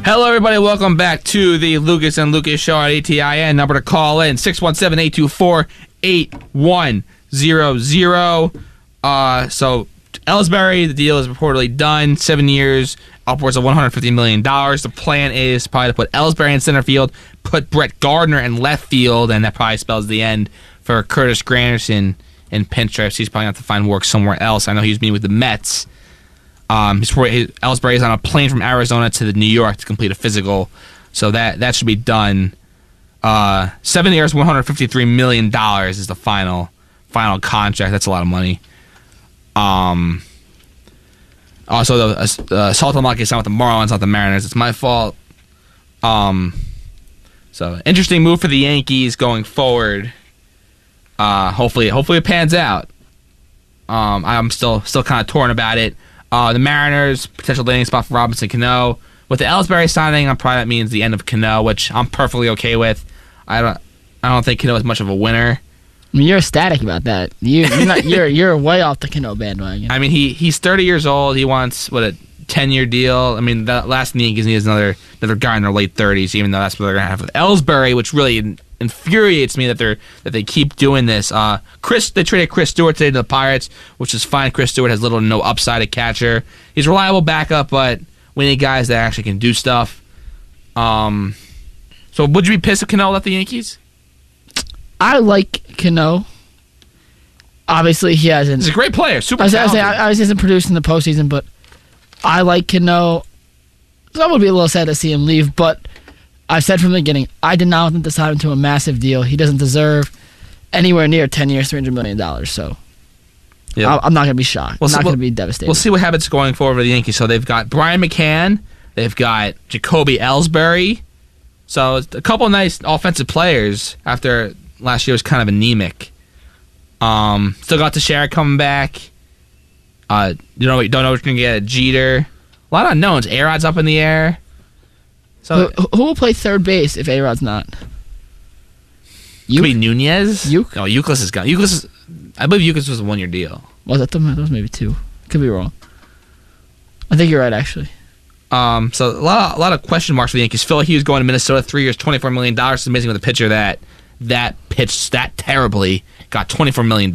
Hello, everybody. Welcome back to the Lucas and Lucas Show on ATIN. Number to call in, 617-824-8100. So, Ellsbury, the deal is reportedly done. 7 years, upwards of $150 million. The plan is probably to put Ellsbury in center field, put Brett Gardner in left field, and that probably spells the end for Curtis Granderson in pinstripes. He's probably going to have to find work somewhere else. I know he was meeting with the Mets. Ellsbury is on a plane from Arizona to New York to complete a physical, so that should be done. 7 years, $153 million is the final contract. That's a lot of money. Also, the Saltalamacchia signed with the Marlins, not the Mariners. It's my fault. So interesting move for the Yankees going forward. Hopefully it pans out. I'm still kind of torn about it. The Mariners, potential landing spot for Robinson Cano. With the Ellsbury signing, probably that means the end of Cano, which I'm perfectly okay with. I don't think Cano is much of a winner. I mean, you're ecstatic about that. You're way off the Cano bandwagon. I mean, he's 30 years old. He wants a 10-year deal. I mean, the last thing he needs is another guy in their late 30s. Even though that's what they're gonna have with Ellsbury, which really infuriates me that they keep doing this. They traded Chris Stewart today to the Pirates, which is fine. Chris Stewart has little to no upside at catcher. He's a reliable backup, but we need guys that actually can do stuff. So would you be pissed if Cano left the Yankees? I like Cano. Obviously, he hasn't. He's a great player, super talented. Obviously, he hasn't produced in the postseason, but I like Cano. So I would be a little sad to see him leave, but I've said from the beginning, I did not want them to sign him to a massive deal. He doesn't deserve anywhere near 10 years, $300 million. So yep. I'm not going to be shocked. I'm not going to be devastated. We'll see what happens going forward with the Yankees. So they've got Brian McCann. They've got Jacoby Ellsbury. So it's a couple of nice offensive players after last year was kind of anemic. Still got Teixeira coming back. You don't know what you're going to get at Jeter. A lot of unknowns. A-Rod's up in the air. So who will play third base if A-Rod's not? Could be Nunez. Youkilis? No, Youkilis is gone. I believe Youkilis was a 1-year deal. Was that maybe 2? Could be wrong. I think you're right, actually. So a lot of question marks for the Yankees. Phil Hughes going to Minnesota, 3 years, $24 million. It's amazing with a pitcher that pitched that terribly, got $24 million.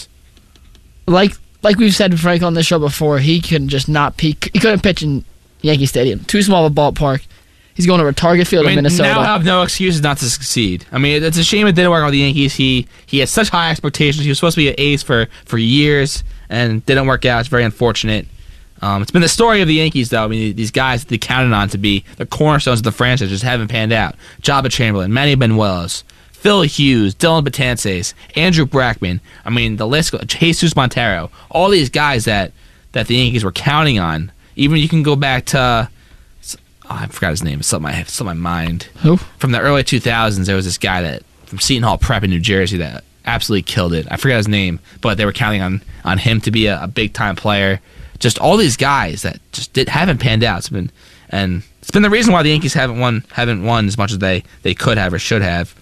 Like we've said, Frank, on this show before, he can just not peak. He couldn't pitch in Yankee Stadium. Too small of a ballpark. He's going to a target field in Minnesota. Now have no excuses not to succeed. I mean, it's a shame it didn't work out with the Yankees. He had such high expectations. He was supposed to be an ace for years, and didn't work out. It's very unfortunate. It's been the story of the Yankees, though. I mean, these guys that they counted on to be the cornerstones of the franchise just haven't panned out. Jabba Chamberlain, Manny Benuelos, Phil Hughes, Dylan Betances, Andrew Brackman. I mean, the list goes. Jesus Montero. All these guys that the Yankees were counting on. Even you can go back to... I forgot his name. It's slipped my mind. Who? From the early 2000s, there was this guy from Seton Hall Prep in New Jersey that absolutely killed it. I forgot his name, but they were counting on him to be a big-time player. Just all these guys that just haven't panned out. It's been the reason why the Yankees haven't won as much as they could have or should have.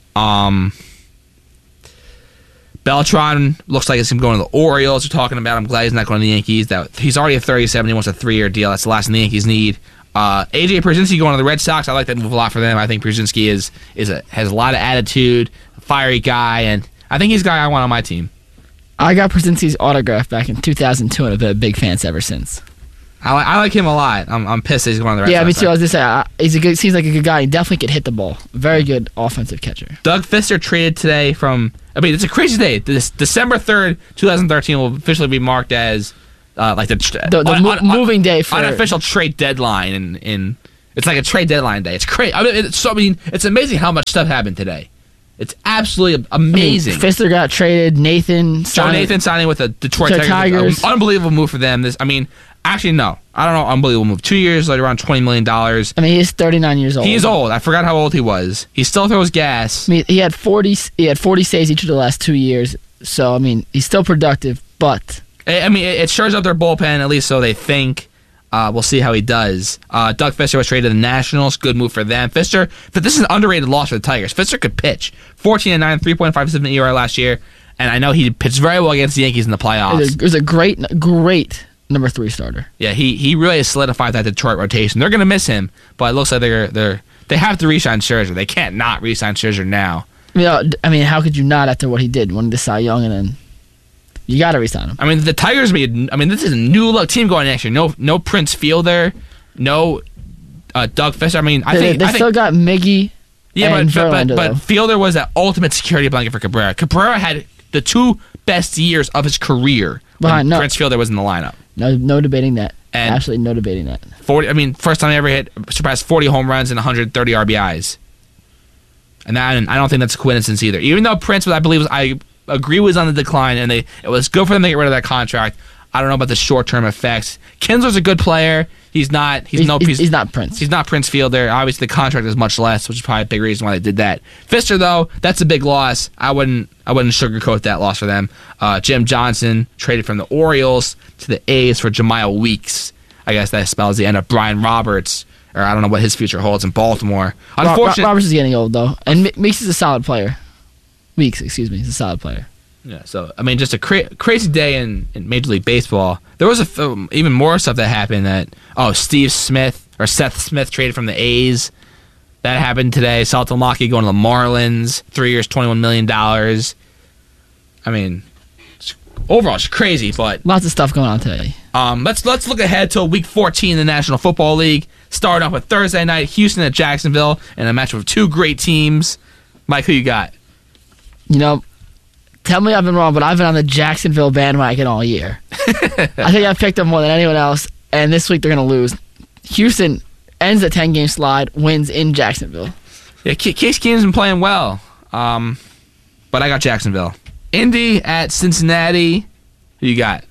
Beltran looks like it's him going to the Orioles. They're talking about. I'm glad he's not going to the Yankees. That he's already at 37. He wants a 3-year deal. That's the last thing the Yankees need. AJ Pierzynski going to the Red Sox. I like that move a lot for them. I think Pierzynski has a lot of attitude, a fiery guy, and I think he's the guy I want on my team. I got Pierzynski's autograph back in 2002, and I've been a big fan ever since. I like him a lot. I'm pissed that he's going to the Red Sox. Yeah, me too. I was just saying, seems like a good guy. He definitely could hit the ball. Very good offensive catcher. Doug Fister traded today from. I mean, it's a crazy day. This December 3rd, 2013 will officially be marked as the moving day for unofficial trade deadline. In it's like a trade deadline day. It's crazy. I mean, it's amazing how much stuff happened today. It's absolutely amazing. Fister got traded. Nathan signing with the Detroit Tigers. Unbelievable move for them. Actually, no. I don't know. Unbelievable move. 2 years, like around $20 million. I mean, he's 39 years old. He's old. I forgot how old he was. He still throws gas. I mean, he had 40 saves each of the last 2 years. So, I mean, he's still productive, but... I mean, it shores up their bullpen, at least so they think. We'll see how he does. Doug Fister was traded to the Nationals. Good move for them. Fister, but this is an underrated loss for the Tigers. Fister could pitch. 14-9, 3.57 ERA last year, and I know he pitched very well against the Yankees in the playoffs. It was a great number 3 starter. Yeah, he really has solidified that Detroit rotation. They're going to miss him, but it looks like they have to re-sign Scherzer. They can't not re-sign Scherzer now. I mean, how could you not after what he did, winning the Cy Young, and then you got to re-sign him? I mean, the Tigers this is a new look team going next year. No Prince Fielder, no Doug Fisher. I mean, I think still got Miggy. Yeah, and but Fielder was that ultimate security blanket for Cabrera. Cabrera had the 2 best years of his career when Prince Fielder was in the lineup. No debating that. And absolutely no debating that. 40. I mean, first time he ever surpassed 40 home runs and 130 RBIs. And I don't think that's a coincidence either. Even though Prince, I agree, was on the decline, and it was good for them to get rid of that contract. I don't know about the short-term effects. Kinsler's a good player. He's not Prince. He's not Prince Fielder. Obviously, the contract is much less, which is probably a big reason why they did that. Fisher, though, that's a big loss. I wouldn't sugarcoat that loss for them. Jim Johnson traded from the Orioles to the A's for Jemiah Weeks. I guess that spells the end of Brian Roberts, or I don't know what his future holds in Baltimore. Unfortunately, Roberts is getting old though, and Weeks is a solid player. Weeks, excuse me, he's a solid player. Yeah, so I mean, just a crazy day in Major League Baseball. There was even more stuff that happened. Seth Smith traded from the A's. That happened today. Saltamaki going to the Marlins, 3 years, $21 million. I mean, overall, it's crazy, but lots of stuff going on today. Let's look ahead to Week 14 in the National Football League. Starting off with Thursday night, Houston at Jacksonville, and a match with 2 great teams. Mike, who you got? Tell me I've been wrong, but I've been on the Jacksonville bandwagon all year. I think I've picked them more than anyone else, and this week they're going to lose. Houston ends the 10-game slide, wins in Jacksonville. Yeah, Case Keenum's been playing well, but I got Jacksonville. Indy at Cincinnati. Who you got?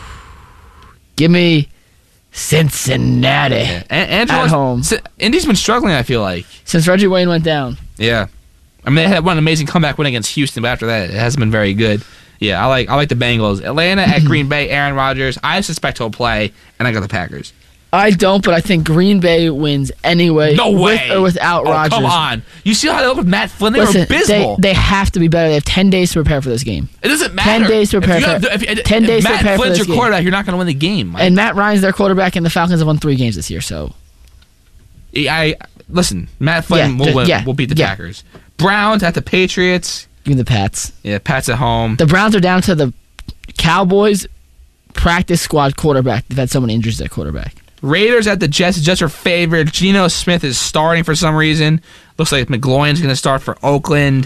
Give me Cincinnati at home. Indy's been struggling, I feel like. Since Reggie Wayne went down. Yeah. I mean, they had one amazing comeback win against Houston, but after that, it hasn't been very good. Yeah, I like the Bengals. Atlanta at Green Bay, Aaron Rodgers. I suspect he'll play, and I got the Packers. I don't, but I think Green Bay wins anyway. No way. With or without Rodgers. Come on. You see how they look with Matt Flynn? They were abysmal. They have to be better. They have 10 days to prepare for this game. It doesn't matter. 10 days to prepare for this game. If Matt Flynn's your quarterback, you're not going to win the game. Mike. And Matt Ryan's their quarterback, and the Falcons have won 3 games this year. So, listen, Matt Flynn will beat the Packers. Browns at the Patriots. Give me the Pats. Yeah, Pats at home. The Browns are down to the Cowboys practice squad quarterback. They've had so many injuries at quarterback. Raiders at the Jets. The Jets are favored. Geno Smith is starting for some reason. Looks like McGloin's going to start for Oakland.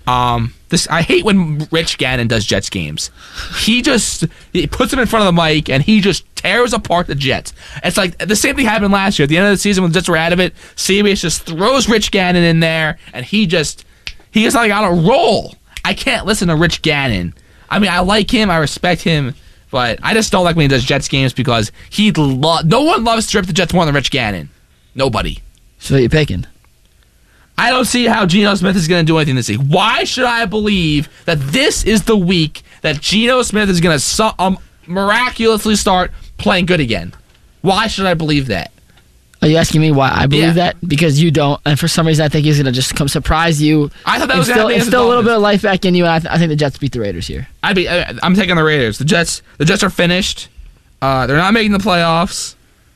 I hate when Rich Gannon does Jets games. He puts them in front of the mic and he just tears apart the Jets. It's like the same thing happened last year. At the end of the season when the Jets were out of it, CBS just throws Rich Gannon in there and he gets like on a roll. I can't listen to Rich Gannon. I mean, I like him, I respect him, but I just don't like when he does Jets games because no one loves to rip the Jets more than Rich Gannon. Nobody. So what are you picking? I don't see how Geno Smith is going to do anything this week. Why should I believe that this is the week that Geno Smith is going to miraculously start playing good again? Why should I believe that? Are you asking me why I believe that? Because you don't, and for some reason I think he's going to just come surprise you. I thought that was still a little bit of life back in you, and I think the Jets beat the Raiders here. I'm taking the Raiders. The Jets are finished. They're not making the playoffs.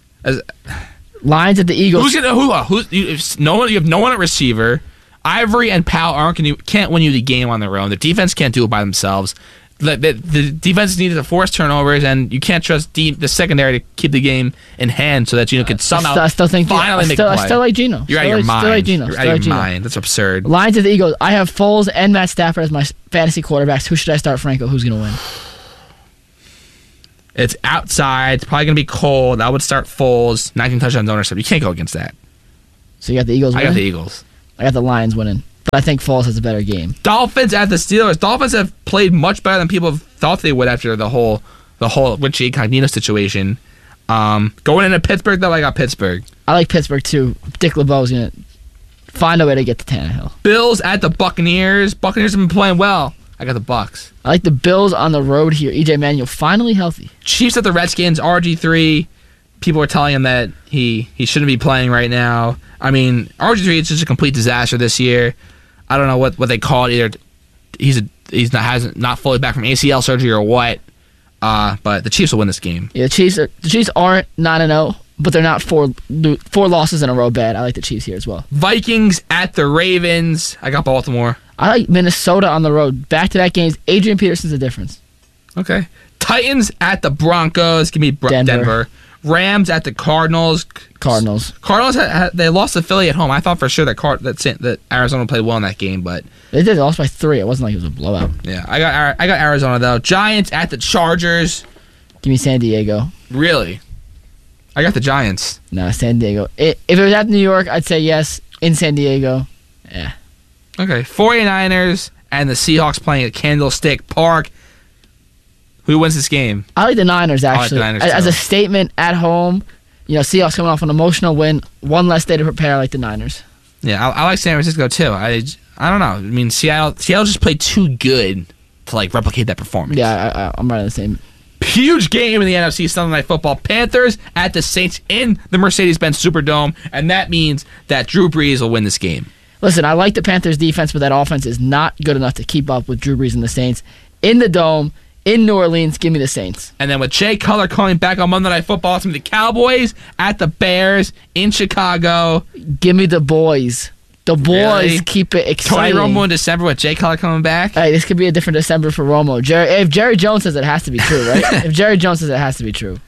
Lions at the Eagles. You have no one at receiver. Ivory and Powell can't win you the game on their own. The defense can't do it by themselves. The defense needed to force turnovers, and you can't trust the secondary to keep the game in hand so that Geno could somehow finally make a play. I still like Geno. You're out of your mind. You're out of your mind. That's absurd. Lions at the Eagles. I have Foles and Matt Stafford as my fantasy quarterbacks. Who should I start, Franco? Who's going to win? It's outside. It's probably going to be cold. I would start Foles. 19 touchdowns ownership. You can't go against that. So you got the Eagles winning? I got the Eagles. I got the Lions winning. But I think Foles has a better game. Dolphins at the Steelers. Dolphins have played much better than people thought they would after the whole Richie Incognito situation. Going into Pittsburgh, though, I got Pittsburgh. I like Pittsburgh, too. Dick LeBeau's going to find a way to get to Tannehill. Bills at the Buccaneers. Buccaneers have been playing well. I got the Bucs. I like the Bills on the road here. EJ Manuel finally healthy. Chiefs at the Redskins. RG3. People are telling him that he shouldn't be playing right now. I mean, RG3 is just a complete disaster this year. I don't know what they call it. Either he's not fully back from ACL surgery or what. But the Chiefs will win this game. Yeah, the Chiefs aren't 9-0, but they're not four losses in a row bad. I like the Chiefs here as well. Vikings at the Ravens. I got Baltimore. I like Minnesota on the road. Back-to-back games. Adrian Peterson's the difference. Okay. Titans at the Broncos. Give me Denver. Rams at the Cardinals. Cardinals, they lost to Philly at home. I thought for sure that Arizona played well in that game, but they did. They lost by 3. It wasn't like it was a blowout. Yeah, I got Arizona though. Giants at the Chargers. Give me San Diego. Really? I got the Giants. No, San Diego. If it was at New York, I'd say yes. In San Diego, yeah. Okay, 49ers and the Seahawks playing at Candlestick Park. Who wins this game? I like the Niners, actually. I like the Niners, as a statement at home, Seahawks coming off an emotional win. One less day to prepare. I like the Niners. Yeah, I like San Francisco, too. I don't know. I mean, Seattle just played too good to, replicate that performance. Yeah, I'm right on the same. Huge game in the NFC Sunday Night Football. Panthers at the Saints in the Mercedes-Benz Superdome, and that means that Drew Brees will win this game. Listen, I like the Panthers' defense, but that offense is not good enough to keep up with Drew Brees and the Saints. In the Dome, in New Orleans, give me the Saints. And then with Jay Cutler coming back on Monday Night Football, it's going to be the Cowboys at the Bears in Chicago. Give me the boys. The boys Really? keep it exciting. Tony Romo in December with Jay Cutler coming back. Hey, this could be a different December for Romo. If Jerry Jones says it has to be true, right? If Jerry Jones says it has to be true.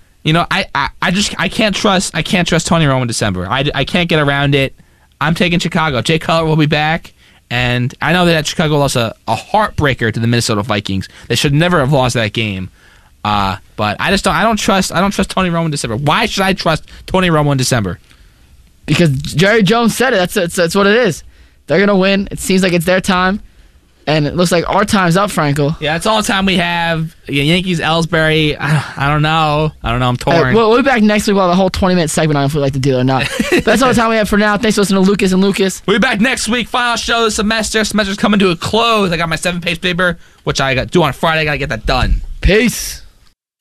I can't trust Tony Romo in December. I can't get around it. I'm taking Chicago. Jay Cutler will be back. And I know that Chicago lost a heartbreaker to the Minnesota Vikings. They should never have lost that game. But I don't trust Tony Romo in December. Why should I trust Tony Romo in December? Because Jerry Jones said it. That's what it is. They're gonna win. It seems like it's their time, and it looks like our time's up, Franco. Yeah, that's all the time we have. Yankees, Ellsbury. I don't know. I'm torn. We'll be back next week. We'll have a whole 20-minute segment on if we like the deal or not. But that's all the time we have for now. Thanks for listening to Lucas and Lucas. We'll be back next week. Final show of the semester. Semester's coming to a close. I got my 7-page paper, which I got due on Friday. I got to get that done. Peace.